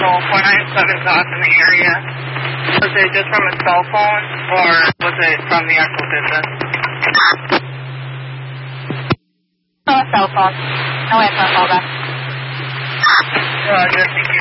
vehicle 497 got in the area. Was it just from a cell phone, or was it from the actual business? From a cell phone. No answer on callback. Roger, thank you.